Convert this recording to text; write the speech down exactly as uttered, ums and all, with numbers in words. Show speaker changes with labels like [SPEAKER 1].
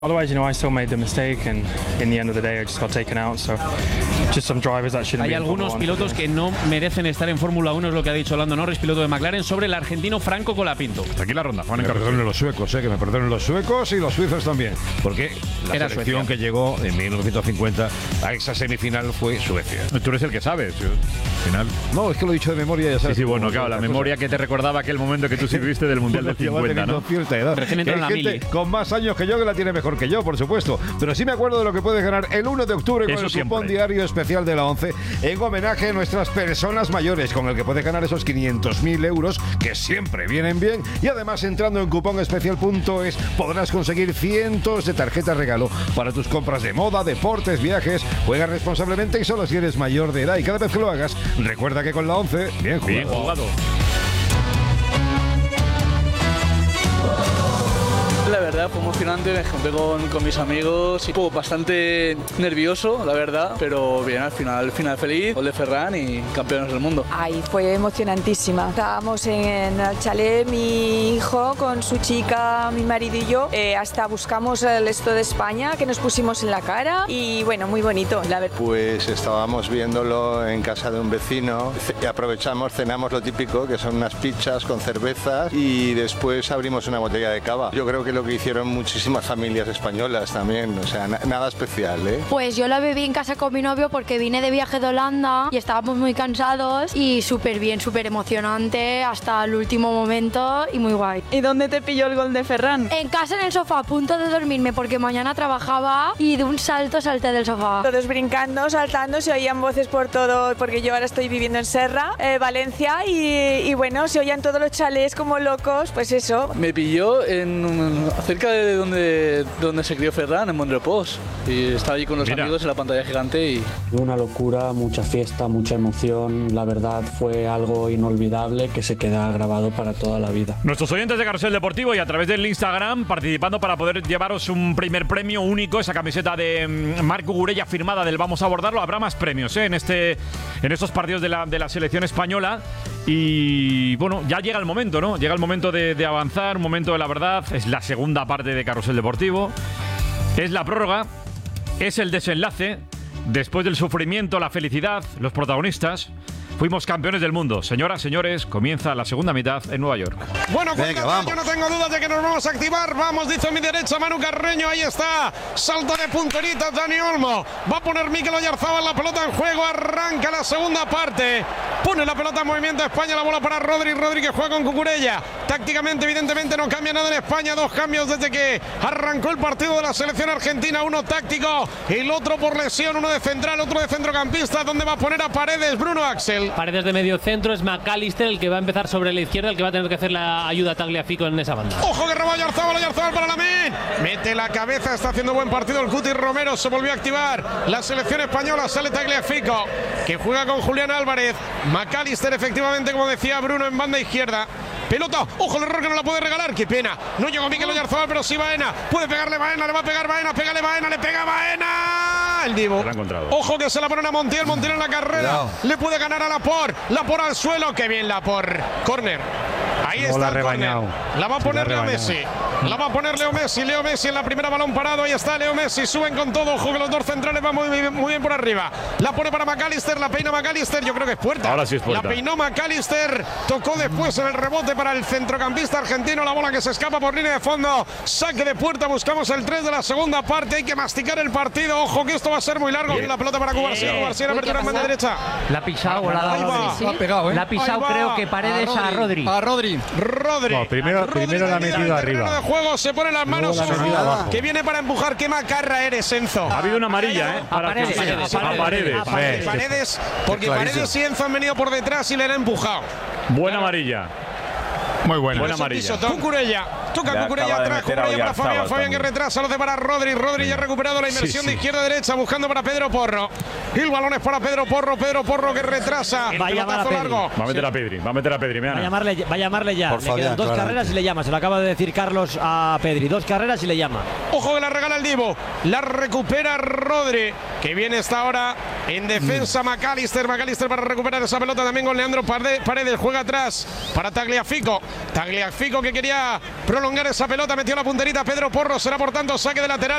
[SPEAKER 1] Otherwise, you know, I still made the mistake, and in the end of the day, I just got taken out. So, just some drivers that shouldn't be.
[SPEAKER 2] Hay algunos pilotos que no merecen estar en Fórmula uno, es lo que ha dicho Lando Norris, piloto de McLaren, sobre el argentino Franco Colapinto.
[SPEAKER 3] Aquí la ronda, Juan.
[SPEAKER 4] Que me perdonen los suecos, eh, que me perdonen los suecos y los suizos también. Porque la
[SPEAKER 2] Era
[SPEAKER 4] selección
[SPEAKER 2] Suecia.
[SPEAKER 4] que llegó en mil novecientos cincuenta a esa semifinal fue Suecia.
[SPEAKER 3] Tú eres el que sabes. Final.
[SPEAKER 4] No, es que lo he dicho de memoria, ya
[SPEAKER 3] Sí,
[SPEAKER 4] sabes.
[SPEAKER 3] sí, bueno,
[SPEAKER 4] cómo
[SPEAKER 3] claro,
[SPEAKER 4] es
[SPEAKER 3] la
[SPEAKER 4] la
[SPEAKER 3] memoria
[SPEAKER 4] cosa.
[SPEAKER 3] que te recordaba aquel momento que tú sirviste del Mundial del
[SPEAKER 4] Lleva
[SPEAKER 3] cincuenta,
[SPEAKER 4] teniendo
[SPEAKER 3] ¿no?
[SPEAKER 4] cierta edad.
[SPEAKER 2] Recién
[SPEAKER 4] Que
[SPEAKER 2] entró
[SPEAKER 4] hay
[SPEAKER 2] en la
[SPEAKER 4] gente
[SPEAKER 2] mili.
[SPEAKER 4] con más años que yo que la tiene mejor que yo, por supuesto. Pero sí me acuerdo de lo que puedes ganar el uno de octubre con
[SPEAKER 3] Eso
[SPEAKER 4] el
[SPEAKER 3] siempre.
[SPEAKER 4] cupón diario especial de la ONCE en homenaje a nuestras personas mayores, con el que puedes ganar esos quinientos mil euros que siempre vienen bien. Y además, entrando en cupón especial punto es, podrás conseguir cientos de tarjetas regalo para tus compras de moda, deportes, viajes. Juega responsablemente y solo si eres mayor de edad. Y cada vez que lo hagas, recuerda que con la ONCE, bien jugado.
[SPEAKER 3] Bien jugado.
[SPEAKER 5] La verdad fue emocionante, me junté con, con mis amigos y fue bastante nervioso, la verdad, pero bien, al final, final feliz, gol de Ferran y campeones del mundo.
[SPEAKER 6] Ay, fue emocionantísima. Estábamos en el chalet, mi hijo con su chica, mi marido y yo, eh, hasta buscamos el esto de España que nos pusimos en la cara y bueno, muy bonito, la verdad.
[SPEAKER 7] Pues estábamos viéndolo en casa de un vecino, y aprovechamos, cenamos lo típico, que son unas pizzas con cervezas y después abrimos una botella de cava. Yo creo que lo que hicieron muchísimas familias españolas también, o sea, na- nada especial, ¿eh?
[SPEAKER 8] Pues yo la bebí en casa con mi novio porque vine de viaje de Holanda y estábamos muy cansados y súper bien, súper emocionante hasta el último momento y muy guay.
[SPEAKER 6] ¿Y dónde te pilló el gol de Ferran?
[SPEAKER 8] En casa en el sofá a punto de dormirme porque mañana trabajaba y de un salto salté del sofá.
[SPEAKER 6] Todos brincando, saltando, se oían voces por todo, porque yo ahora estoy viviendo en Serra, eh, Valencia, y, y bueno, se oían todos los chalés como locos, pues eso.
[SPEAKER 5] Me pilló en un- cerca de donde, donde se crió Ferran, en Montrepós, y estaba allí con los
[SPEAKER 3] Mira.
[SPEAKER 5] amigos en la pantalla gigante y
[SPEAKER 9] Una locura, mucha fiesta, mucha emoción. La verdad fue algo inolvidable que se queda grabado para toda la vida.
[SPEAKER 3] Nuestros oyentes de Carrusel Deportivo y a través del Instagram participando para poder llevaros un primer premio único, esa camiseta de mm, Marc Cucurella firmada del Vamos a abordarlo. Habrá más premios ¿eh? en este en estos partidos de la, de la selección española. Y bueno, ya llega el momento, ¿no? Llega el momento de, de avanzar, un momento de la verdad. Es la segunda parte de Carrusel Deportivo. Es la prórroga, es el desenlace. Después del sufrimiento, la felicidad, los protagonistas. Fuimos campeones del mundo. Señoras, señores, comienza la segunda mitad en Nueva York.
[SPEAKER 10] Bueno,
[SPEAKER 7] Venga,
[SPEAKER 10] cuéntame,
[SPEAKER 7] vamos.
[SPEAKER 10] yo no tengo dudas de que nos vamos a activar. Vamos, dice a mi derecha Manu Carreño, ahí está. Salto de punterita Dani Olmo. Va a poner Mikel Oyarzabal la pelota en juego. Arranca la segunda parte. Pone la pelota en movimiento España, la bola para Rodri. Rodri que juega con Cucurella. Tácticamente, evidentemente, no cambia nada en España. Dos cambios desde que arrancó el partido de la selección argentina. Uno táctico, el otro por lesión. Uno de central, otro de centrocampista. ¿Dónde va a poner a Paredes? Bruno Axel.
[SPEAKER 2] Paredes de medio centro, es McAllister el que va a empezar sobre la izquierda, el que va a tener que hacer la ayuda a Tagliafico en esa banda.
[SPEAKER 10] Ojo que roba Oyarzabal, Oyarzabal para Lamine. Mete la cabeza, está haciendo buen partido el Cuti Romero. Se volvió a activar la selección española. Sale Tagliafico, que juega con Julián Álvarez. McAllister, efectivamente, como decía Bruno, en banda izquierda. Pelota, ojo el error que no la puede regalar, qué pena. No llegó Mikel Oyarzabal, pero sí Baena. Puede pegarle Baena, le va a pegar Baena, pégale Baena, le pega Baena. El Divo.
[SPEAKER 3] Lo ha encontrado.
[SPEAKER 10] Ojo que se la ponen a Montiel, Montiel en la carrera.
[SPEAKER 7] Cuidado.
[SPEAKER 10] Le puede ganar a Laporte. Laporte al suelo, qué bien Laporte. Corner. Ahí está el córner. La va a poner Leo Messi. La va a poner Leo Messi. Leo Messi en la primera, balón parado. Ahí está Leo Messi. Suben con todo. Ojo que los dos centrales van muy, muy, muy bien por arriba. La pone para McAllister. La peina McAllister. Yo creo que es puerta.
[SPEAKER 3] Ahora sí es puerta.
[SPEAKER 10] La peinó McAllister. Tocó después en el rebote para el centrocampista argentino. La bola que se escapa por línea de fondo. Saque de puerta. Buscamos el tres de la segunda parte. Hay que masticar el partido. Ojo que esto va a ser muy largo. La pelota para Cubarsía. Cubarsía en apertura en banda derecha.
[SPEAKER 11] La ha pisado, la ha
[SPEAKER 10] Ahí
[SPEAKER 11] dado
[SPEAKER 10] va.
[SPEAKER 11] Rodri.
[SPEAKER 10] La ha pegado, ¿eh?
[SPEAKER 11] La ha pisado,
[SPEAKER 10] Ahí va.
[SPEAKER 11] creo que Paredes a Rodri.
[SPEAKER 5] a Rodri.
[SPEAKER 10] Rodri.
[SPEAKER 3] No, primero-
[SPEAKER 10] Rodri
[SPEAKER 3] primero la ha
[SPEAKER 10] tenía
[SPEAKER 3] metido
[SPEAKER 10] el terreno
[SPEAKER 3] arriba.
[SPEAKER 10] de juego, se pone las manos.
[SPEAKER 3] Luego la ha
[SPEAKER 10] ojo,
[SPEAKER 3] metido abajo.
[SPEAKER 10] que viene para empujar. Qué macarra eres, Enzo.
[SPEAKER 3] Ha habido una amarilla, ¿eh?
[SPEAKER 11] A Paredes,
[SPEAKER 3] que-
[SPEAKER 11] a Paredes,
[SPEAKER 3] a Paredes.
[SPEAKER 11] a Paredes.
[SPEAKER 10] Paredes, porque
[SPEAKER 7] clarísimo.
[SPEAKER 10] Paredes y Enzo han venido por detrás y le han empujado.
[SPEAKER 3] Buena amarilla. Muy buena. Buena
[SPEAKER 10] Eso
[SPEAKER 3] amarilla.
[SPEAKER 10] piso, Cucurella. Toca
[SPEAKER 12] Le
[SPEAKER 10] Cucurella
[SPEAKER 12] acaba de
[SPEAKER 10] atrás.
[SPEAKER 12] meter a
[SPEAKER 10] Cucurella para Fabián.
[SPEAKER 12] Oyarzabal
[SPEAKER 10] Fabián que
[SPEAKER 12] también.
[SPEAKER 10] retrasa. Lo hace para Rodri. Rodri ya ha recuperado la inversión
[SPEAKER 3] Sí,
[SPEAKER 10] de
[SPEAKER 3] sí.
[SPEAKER 10] izquierda a derecha. Buscando para Pedro Porro. El balón es para Pedro Porro. Pedro Porro que retrasa.
[SPEAKER 2] Va a llamar a
[SPEAKER 10] Pelotazo
[SPEAKER 2] Pedri.
[SPEAKER 10] largo.
[SPEAKER 3] Va a meter a Pedri. Va a meter a Pedri.
[SPEAKER 11] Va a
[SPEAKER 3] Mira.
[SPEAKER 11] llamarle, va a llamarle ya.
[SPEAKER 7] Por
[SPEAKER 11] Le
[SPEAKER 7] Fabián,
[SPEAKER 11] quedan dos
[SPEAKER 7] claramente.
[SPEAKER 11] carreras y le llama. Se lo acaba de decir Carlos a Pedri. Dos carreras y le llama.
[SPEAKER 10] Ojo que la regala el Divo. La recupera Rodri. Que viene esta hora En defensa, McAllister. McAllister para recuperar esa pelota también con Leandro Paredes. Juega atrás para Tagliafico. Tagliafico que quería prolongar esa pelota. Metió la punterita Pedro Porro. Será por tanto saque de lateral.